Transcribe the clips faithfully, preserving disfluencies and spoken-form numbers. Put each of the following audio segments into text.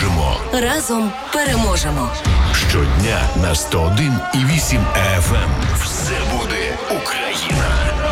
допоможемо. Разом переможемо. Щодня на сто один і вісім еф ем. Все буде Україна.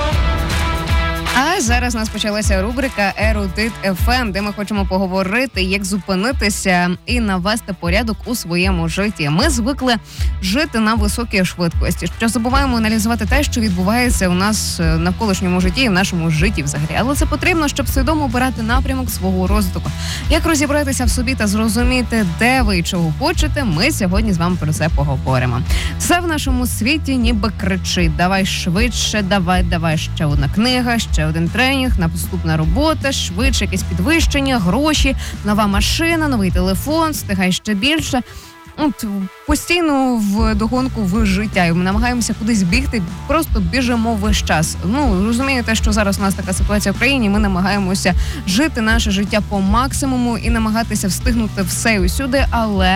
А зараз у нас почалася рубрика «Ерудит еф ем», де ми хочемо поговорити, як зупинитися і навести порядок у своєму житті. Ми звикли жити на високій швидкості, що забуваємо аналізувати те, що відбувається у нас в навколишньому житті і в нашому житті взагалі. Але це потрібно, щоб свідомо обирати напрямок свого розвитку. Як розібратися в собі та зрозуміти, де ви і чого хочете, ми сьогодні з вами про це поговоримо. Все в нашому світі ніби кричить: давай швидше, давай, давай ще одна книга, ще один тренінг, наступна робота, швидше якесь підвищення, гроші, нова машина, новий телефон, встигай ще більше. От постійно в догонку в життя, і ми намагаємося кудись бігти, просто біжимо весь час. Ну, розумієте, що зараз у нас така ситуація в країні, ми намагаємося жити наше життя по максимуму і намагатися встигнути все і усюди, але...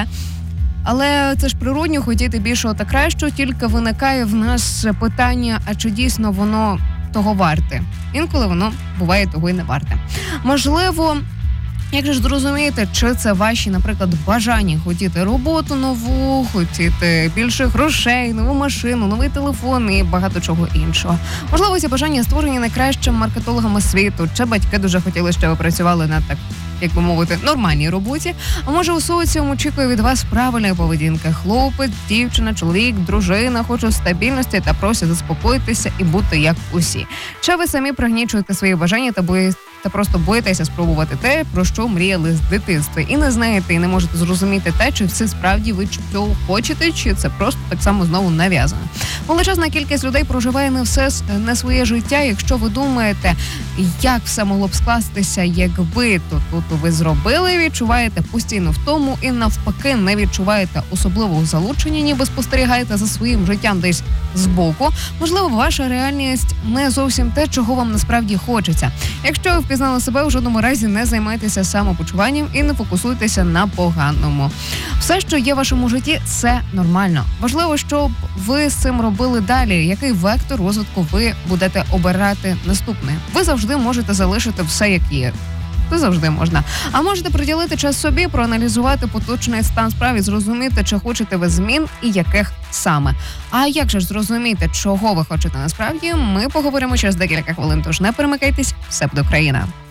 Але це ж природньо хотіти більшого та кращого, тільки виникає в нас питання, а чи дійсно воно того варте? Інколи воно буває того і не варте. Можливо, як же ж зрозуміти, чи це ваші, наприклад, бажання хотіти роботу нову, хотіти більше грошей, нову машину, новий телефон і багато чого іншого. Можливо, ці бажання створені найкращими маркетологами світу, чи батьки дуже хотіли, щоб ви працювали на так, як би мовити, нормальній роботі. А може у соціуму очікує від вас правильної поведінки. Хлопець, дівчина, чоловік, дружина хочуть стабільності та просять заспокоїтися і бути як усі. Чи ви самі пригнічуєте свої бажання та боїтеся, та просто боїтеся спробувати те, про що мріяли з дитинства. І не знаєте, і не можете зрозуміти те, чи все справді ви цього хочете, чи це просто так само знову нав'язано. Величезна кількість людей проживає не все не своє життя. Якщо ви думаєте, як все могло б скластися, якби то тут ви зробили, відчуваєте постійно втому і навпаки не відчуваєте особливого залучення, ніби спостерігаєте за своїм життям десь збоку. Можливо, ваша реальність не зовсім те, чого вам насправді хочеться. Якщо ви впізнали себе, у жодному разі не займайтеся самопочуванням і не фокусуйтеся на поганому. Все, що є в вашому житті, це нормально. Важливо, щоб ви з цим робили далі. Який вектор розвитку ви будете обирати наступний? Ви завжди можете залишити все, як є. Це завжди можна. А можете приділити час собі, проаналізувати поточний стан справ і зрозуміти, чи хочете ви змін і яких саме. А як же ж зрозуміти, чого ви хочете насправді, ми поговоримо через декілька хвилин. Тож не перемикайтесь, все буде Україна.